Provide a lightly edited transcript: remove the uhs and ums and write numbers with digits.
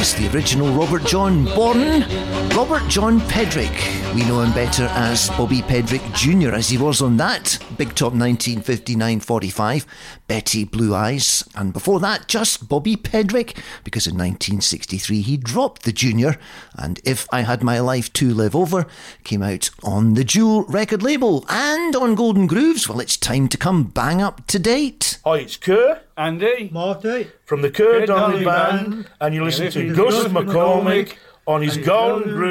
Yes, the original Robert John Born. Robert John Pedrick. We know him better as Bobby Pedrick Jr. as he was on that Big Top 1959-45, Betty Blue Eyes. And before that, just Bobby Pedrick, because in 1963 he dropped the Junior, and If I Had My Life to Live Over came out on the Jewel record label. And on Golden Grooves, well, it's time to come bang up to date. Hi, it's Kerr. Andy. Marty. From the Kerr Donnelly Band, and you listen to Gus McCormick on his Golden Grooves.